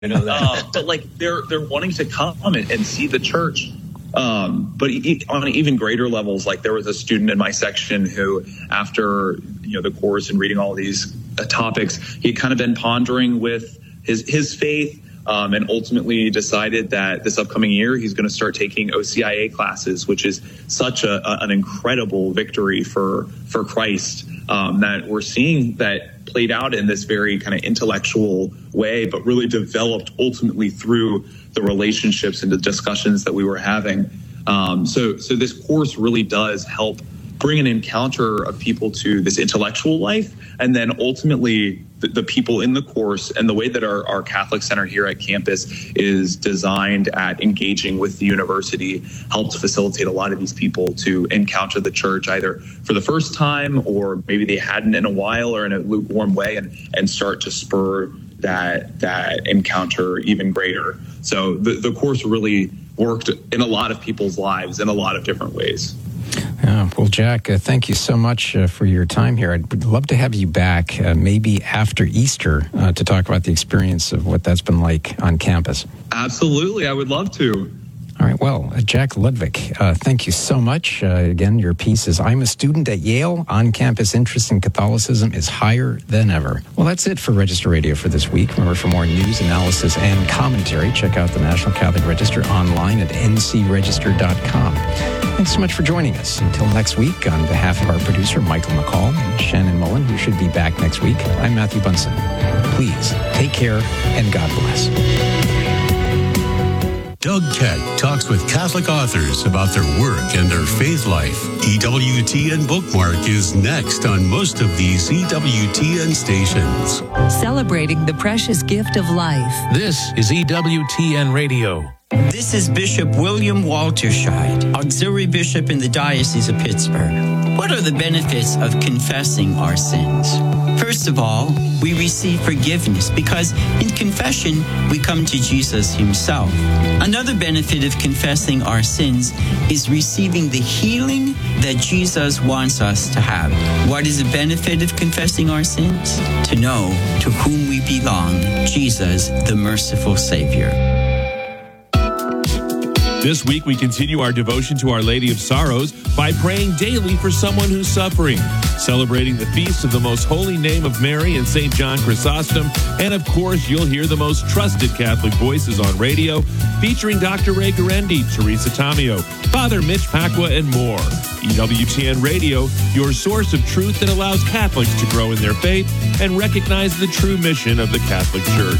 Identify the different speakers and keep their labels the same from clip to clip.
Speaker 1: know that.
Speaker 2: But like they're wanting to come and see the church. But on even greater levels, like there was a student in my section who, after the course and reading all these topics, he had kind of been pondering with his faith, and ultimately decided that this upcoming year he's going to start taking OCIA classes, which is such an incredible victory for Christ, that we're seeing that played out in this very kind of intellectual way, but really developed ultimately through the relationships and the discussions that we were having. So this course really does help bring an encounter of people to this intellectual life, and then ultimately the people in the course and the way that our Catholic Center here at campus is designed at engaging with the university helps facilitate a lot of these people to encounter the church either for the first time or maybe they hadn't in a while or in a lukewarm way, and start to spur that encounter even greater. So the course really worked in a lot of people's lives in a lot of different ways.
Speaker 3: Well, Jack, thank you so much for your time here. I'd love to have you back maybe after Easter to talk about the experience of what that's been like on campus.
Speaker 2: Absolutely. I would love to.
Speaker 3: All right. Well, Jack Ludwig, thank you so much. Again, your piece is I'm a Student at Yale. On-campus interest in Catholicism is higher than ever. Well, that's it for Register Radio for this week. Remember, for more news, analysis, and commentary, check out the National Catholic Register online at ncregister.com. Thanks so much for joining us. Until next week, on behalf of our producer, Michael McCall, and Shannon Mullen, who should be back next week, I'm Matthew Bunson. Please take care and God bless.
Speaker 4: Doug Keck talks with Catholic authors about their work and their faith life. EWTN Bookmark is next on most of these EWTN stations.
Speaker 5: Celebrating the precious gift of life.
Speaker 6: This is EWTN Radio.
Speaker 7: This is Bishop William Walterscheid, Auxiliary Bishop in the Diocese of Pittsburgh. What are the benefits of confessing our sins? First of all, we receive forgiveness because in confession, we come to Jesus himself. Another benefit of confessing our sins is receiving the healing that Jesus wants us to have. What is the benefit of confessing our sins? To know to whom we belong, Jesus, the merciful Savior.
Speaker 8: This week, we continue our devotion to Our Lady of Sorrows by praying daily for someone who's suffering, celebrating the feast of the Most Holy Name of Mary and St. John Chrysostom, and of course, you'll hear the most trusted Catholic voices on radio, featuring Dr. Ray Guarendi, Teresa Tomeo, Father Mitch Pacwa, and more. EWTN Radio, your source of truth that allows Catholics to grow in their faith and recognize the true mission of the Catholic Church.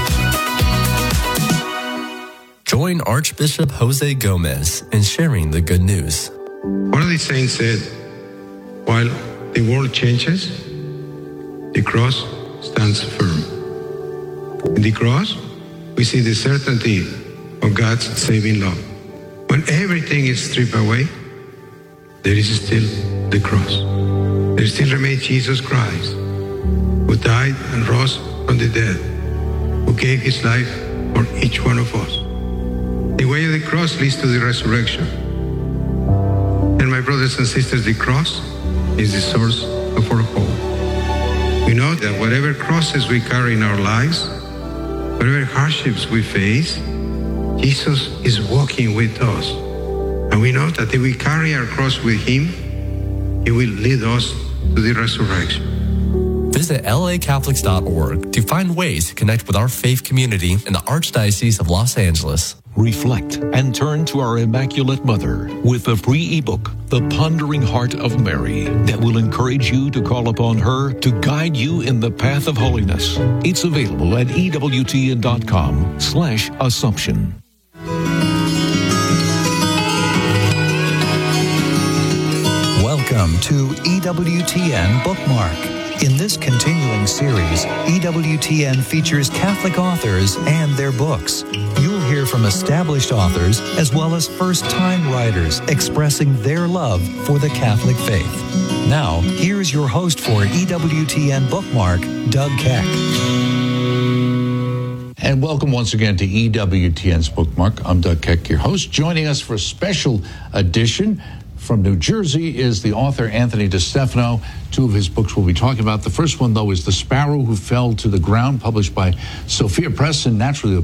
Speaker 9: Join Archbishop Jose Gomez in sharing the good news.
Speaker 10: One of the saints said, while the world changes, the cross stands firm. In the cross, we see the certainty of God's saving love. When everything is stripped away, there is still the cross. There still remains Jesus Christ, who died and rose from the dead, who gave his life for each one of us. The way of the cross leads to the resurrection. And my brothers and sisters, the cross is the source of our hope. We know that whatever crosses we carry in our lives, whatever hardships we face, Jesus is walking with us. And we know that if we carry our cross with him, he will lead us to the resurrection.
Speaker 9: Visit lacatholics.org to find ways to connect with our faith community in the Archdiocese of Los Angeles.
Speaker 11: Reflect and turn to our Immaculate Mother with the free ebook, The Pondering Heart of Mary, that will encourage you to call upon her to guide you in the path of holiness. It's available at EWTN.com/Assumption.
Speaker 12: Welcome to EWTN Bookmark. In this continuing series, EWTN features Catholic authors and their books. You'll hear from established authors as well as first-time writers expressing their love for the Catholic faith. Now, here's your host for EWTN Bookmark, Doug Keck.
Speaker 13: And welcome once again to EWTN's Bookmark. I'm Doug Keck, your host. Joining us for a special edition From New Jersey is the author Anthony DeStefano. Two of his books we'll be talking about. The first one, though, is The Sparrow Who Fell to the Ground, published by Sophia Press, and naturally